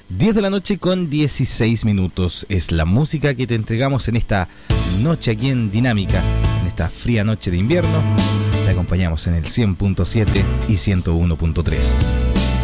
10 de la noche con 16 minutos. Es la música que te entregamos en esta noche aquí en Dinámica, en esta fría noche de invierno. Te acompañamos en el 100.7 y 101.3.